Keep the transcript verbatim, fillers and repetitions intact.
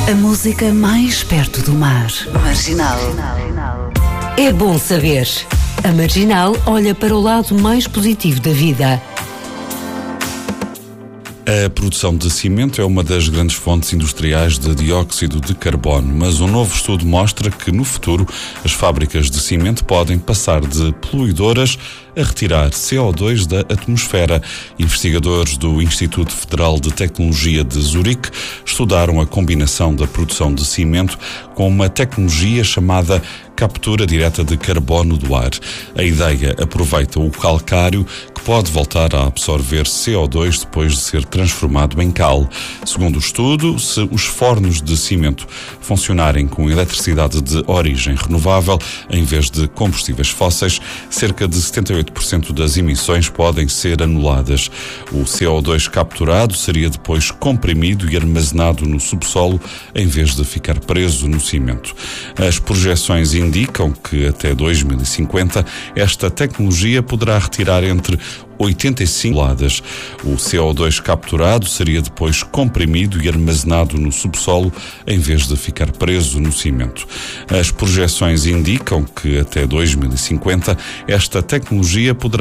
A música mais perto do mar. Marginal. É bom saber. A Marginal olha para o lado mais positivo da vida. A produção de cimento é uma das grandes fontes industriais de dióxido de carbono, mas um novo estudo mostra que, no futuro, as fábricas de cimento podem passar de poluidoras a retirar C O dois da atmosfera. Investigadores do Instituto Federal de Tecnologia de Zurique estudaram a combinação da produção de cimento com uma tecnologia chamada captura direta de carbono do ar. A ideia aproveita o calcário, que pode voltar a absorver C O dois depois de ser transformado em cal. Segundo o estudo, se os fornos de cimento funcionarem com eletricidade de origem renovável, em vez de combustíveis fósseis, cerca de setenta e oito por cento das emissões podem ser anuladas. O C O dois capturado seria depois comprimido e armazenado no subsolo, em vez de ficar preso no cimento. As projeções indicam que até dois mil e cinquenta esta tecnologia poderá retirar entre oitenta e cinco toneladas. O C O dois capturado seria depois comprimido e armazenado no subsolo, em vez de ficar preso no cimento. As projeções indicam que até dois mil e cinquenta esta tecnologia poderá